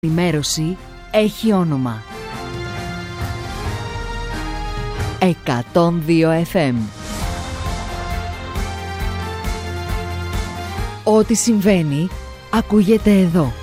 Η ενημέρωση έχει όνομα. 102 FM. Ό,τι συμβαίνει ακούγεται εδώ.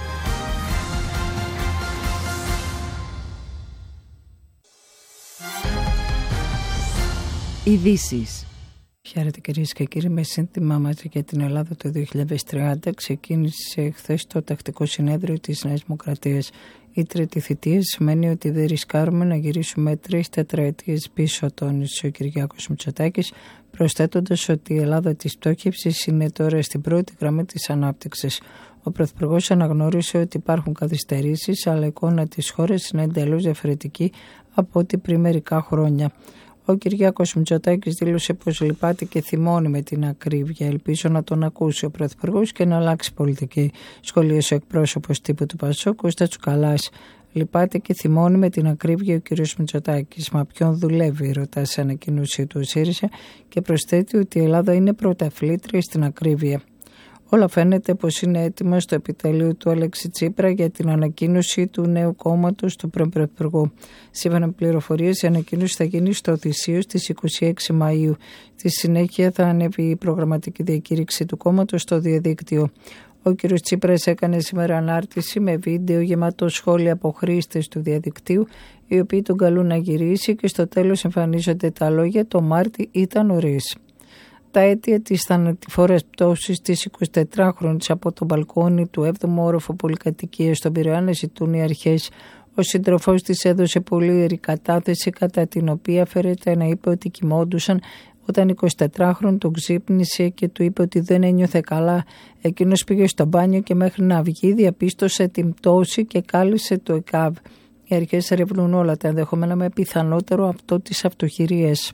Ειδήσεις. Χαίρετε κυρίες και κύριοι, με σύνθημά μας για την Ελλάδα το 2030 ξεκίνησε χθες το τακτικό συνέδριο της Νέας Δημοκρατίας. Η τρίτη θητεία σημαίνει ότι δεν ρισκάρουμε να γυρίσουμε 3 τετραετίες πίσω, τόνισε ο Κυριάκος Μητσοτάκης, προσθέτοντας ότι η Ελλάδα της πτώχευσης είναι τώρα στην πρώτη γραμμή της ανάπτυξης. Ο Πρωθυπουργός αναγνώρισε ότι υπάρχουν καθυστερήσεις, αλλά η εικόνα της χώρας είναι εντελώς διαφορετική από ό,τι πριν μερικά χρόνια. Ο Κυριάκος Μητσοτάκης δήλωσε πως λυπάται και θυμώνει με την ακρίβεια. Ελπίζω να τον ακούσει ο Πρωθυπουργός και να αλλάξει πολιτική, σχολίασε ο εκπρόσωπος τύπου του ΠΑΣΟΚ, Κώστας Τσουκαλάς. Λυπάται και θυμώνει με την ακρίβεια ο κ. Μητσοτάκης. Μα ποιον δουλεύει, ρωτά σε ανακοίνωση του ΣΥΡΙΖΑ και προσθέτει ότι η Ελλάδα είναι πρωταθλήτρια στην ακρίβεια. Όλα φαίνεται πως είναι έτοιμα στο επιτελείο του Αλέξη Τσίπρα για την ανακοίνωση του νέου κόμματος του πρώην Πρωθυπουργού. Σύμφωνα με πληροφορίες, η ανακοίνωση θα γίνει στο Θησίο στις 26 Μαΐου. Στη συνέχεια θα ανέβει η προγραμματική διακήρυξη του κόμματος στο διαδίκτυο. Ο κ. Τσίπρας έκανε σήμερα ανάρτηση με βίντεο γεμάτο σχόλια από χρήστες του διαδικτύου, οι οποίοι τον καλούν να γυρίσει και στο τέλος εμφανίζονται τα λόγια «Το Μάρτι ήταν νωρίς». Τα αίτια της θανατηφόρας πτώσης της 24χρονης από το μπαλκόνι του 7ου όροφου πολυκατοικίας στον Πειραιά να ζητούν οι αρχές. Ο σύντροφός της έδωσε πολύερη κατάθεση, κατά την οποία φέρεται να είπε ότι κοιμόντουσαν όταν 24χρονη τον ξύπνησε και του είπε ότι δεν ένιωθε καλά. Εκείνος πήγε στο μπάνιο και μέχρι να βγει διαπίστωσε την πτώση και κάλεσε το ΕΚΑΒ. Οι αρχές ερευνούν όλα τα ενδεχόμενα, με πιθανότερο αυτό της αυτοχειρίας.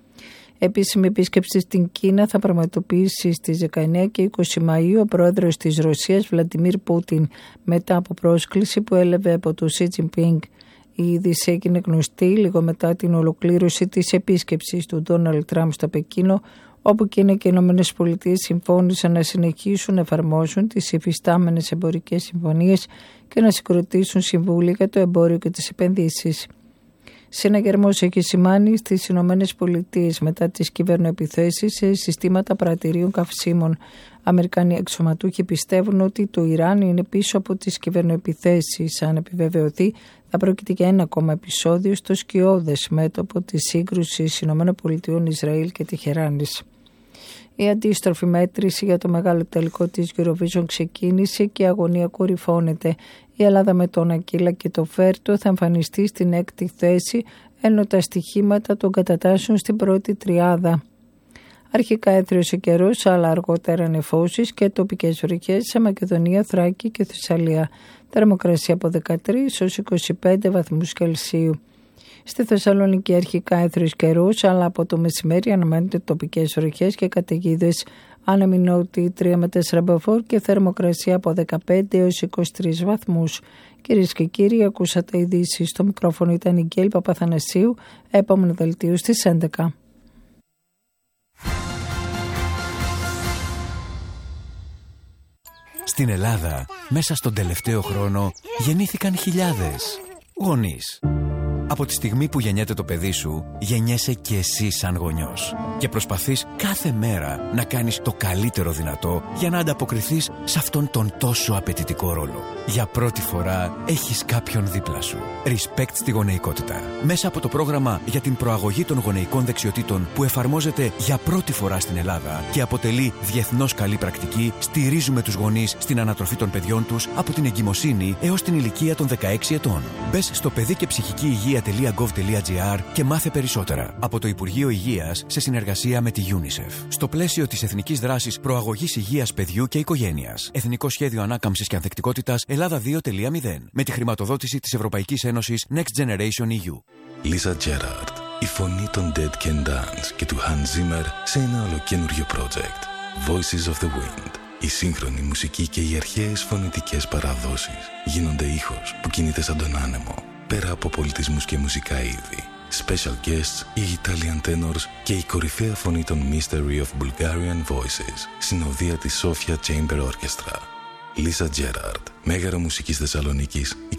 Επίσημη επίσκεψη στην Κίνα θα πραγματοποιήσει στις 19 και 20 Μαΐου ο πρόεδρος της Ρωσίας Βλαντιμίρ Πούτιν, μετά από πρόσκληση που έλαβε από τον Σι Τζινπίνγκ. Η είδηση έγινε γνωστή λίγο μετά την ολοκλήρωση της επίσκεψης του Ντόναλντ Τραμπ στο Πεκίνο, όπου Κίνα και οι ΗΠΑ συμφώνησαν να συνεχίσουν να εφαρμόσουν τις υφιστάμενες εμπορικές συμφωνίες και να συγκροτήσουν συμβούλια για το εμπόριο και τις επενδύσεις. Συναγερμός έχει σημάνει στις ΗΠΑ μετά τις κυβερνοεπιθέσεις σε συστήματα πρατηρίων καυσίμων. Αμερικανοί αξιωματούχοι πιστεύουν ότι το Ιράν είναι πίσω από τις κυβερνοεπιθέσεις. Αν επιβεβαιωθεί, θα πρόκειται για ένα ακόμα επεισόδιο στο σκιώδες μέτωπο της σύγκρουσης ΗΠΑ, Ισραήλ και Τεχεράνης. Η αντίστροφη μέτρηση για το μεγάλο τελικό της Eurovision ξεκίνησε και η αγωνία κορυφώνεται. Η Ελλάδα με τον Ακύλα και το Φέρτο θα εμφανιστεί στην 6η θέση, ενώ τα στοιχήματα των κατατάσσεων στην πρώτη τριάδα. Αρχικά έθρεωσε καιρός, αλλά αργότερα νεφώσεις και τοπικές βροχές σε Μακεδονία, Θράκη και Θεσσαλία. Θερμοκρασία από 13 έως 25 βαθμούς Κελσίου. Στη Θεσσαλονίκη αρχικά έθριος καιρός, αλλά από το μεσημέρι αναμένονται τοπικές βροχές και καταιγίδες. Άνεμοι νότιοι 3 με 4 μποφόρ και θερμοκρασία από 15 έως 23 βαθμούς. Κυρίες και κύριοι, ακούσατε ειδήσεις. Στο μικρόφωνο ήταν η Γκέλ Παπαθανασίου. Επόμενο δελτίο στις 11. Στην Ελλάδα, μέσα στον τελευταίο χρόνο, γεννήθηκαν χιλιάδες γονείς. Από τη στιγμή που γεννιέται το παιδί σου, γεννιέσαι και εσύ σαν γονιός. Και προσπαθείς κάθε μέρα να κάνεις το καλύτερο δυνατό για να ανταποκριθείς σε αυτόν τον τόσο απαιτητικό ρόλο. Για πρώτη φορά έχεις κάποιον δίπλα σου. Respect στη γονεϊκότητα. Μέσα από το πρόγραμμα για την προαγωγή των γονεϊκών δεξιοτήτων που εφαρμόζεται για πρώτη φορά στην Ελλάδα και αποτελεί διεθνώς καλή πρακτική, στηρίζουμε τους γονείς στην ανατροφή των παιδιών τους από την εγκυμοσύνη έως την ηλικία των 16 ετών. Μπες στο παιδί και ψυχική υγεία.gov.gr και μάθε περισσότερα από το Υπουργείο Υγείας σε συνεργασία με τη UNICEF. Στο πλαίσιο της Εθνικής Δράσης Προαγωγής Υγείας Παιδιού και Οικογένειας. Εθνικό Σχέδιο Ανάκαμψης και Ανθεκτικότητας Ελλάδα 2.0. Με τη χρηματοδότηση της Ευρωπαϊκής Ένωσης Next Generation EU. Lisa Gerrard, η φωνή των Dead Can Dance και του Hans Zimmer σε ένα ολοκένουργιο project. Voices of the Wind. Η σύγχρονη μουσική και οι αρχαίες φωνητικές παραδόσεις γίνονται ήχος που κινείται σαν τον άνεμο, πέρα από πολιτισμούς και μουσικά είδη. Special guests, οι Italian tenors και η κορυφαία φωνή των Mystery of Bulgarian Voices, συνοδεία της Sofia Chamber Orchestra. Lisa Gerrard, Μέγαρο Μουσικής Θεσσαλονίκης,